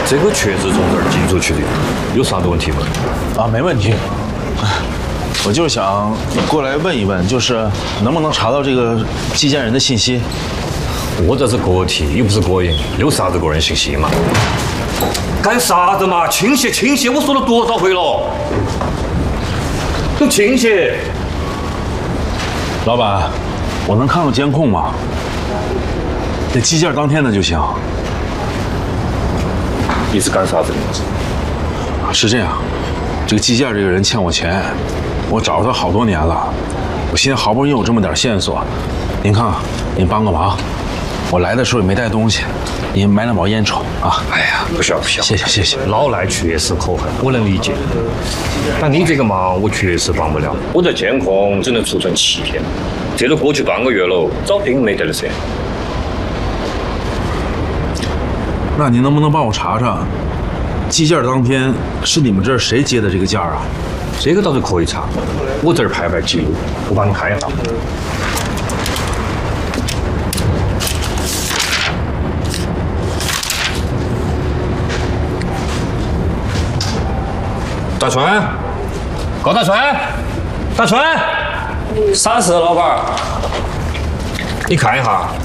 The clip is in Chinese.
这个确实从这儿寄出去的，有啥子问题吗？ 啊，没问题。我就是想过来问一问，就是能不能查到这个寄件人的信息？ 我这是个体，又不是个人，有啥子个人信息嘛？干啥子嘛？倾斜，倾斜！我说了多少回了？都倾斜。 老板，我能看到监控吗？这寄件当天的就行。 你是干啥子的？ 是这样，这个寄件这个人欠我钱，我找他好多年了，我现在好不容易有这么点线索，您看，您帮个忙。我来的时候也没带东西，您买2包烟抽啊！ 哎呀，不需要， 谢谢。 老赖确实可恨，我能理解。但你这个忙我确实帮不了，我这监控只能储存7天，这都过去半个月了，早定没得了噻。 那您能不能帮我查查，寄件当天是你们这儿谁接的这个件啊？ 这个倒是可以查，我这儿拍拍记录，我帮你看一下。大春，高大春，大春， 啥事，老板？ 你看一下，